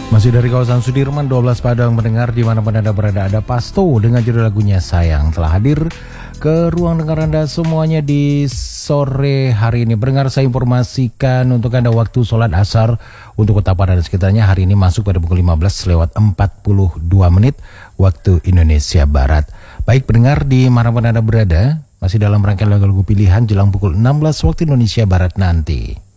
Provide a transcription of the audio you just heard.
Masih dari kawasan Sudirman 12 Padang, mendengar dimanapun Anda berada, ada Pasto dengan judul lagunya Sayang telah hadir ke ruang dengar Anda semuanya di sore hari ini. Pendengar, saya informasikan untuk Anda waktu sholat asar untuk Kota Padang dan sekitarnya hari ini masuk pada pukul 15:42 waktu Indonesia Barat. Baik pendengar, dimanapun Anda berada, masih dalam rangkaian lagu-lagu pilihan jelang pukul 16 waktu Indonesia Barat nanti.